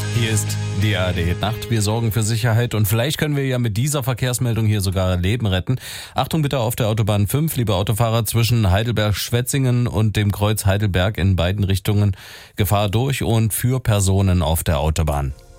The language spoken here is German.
Hier ist die ARD Nacht. Wir sorgen für Sicherheit und vielleicht können wir ja mit dieser Verkehrsmeldung hier sogar Leben retten. Achtung bitte auf der Autobahn 5, liebe Autofahrer, zwischen Heidelberg-Schwetzingen und dem Kreuz Heidelberg in beiden Richtungen Gefahr durch und für Personen auf der Autobahn.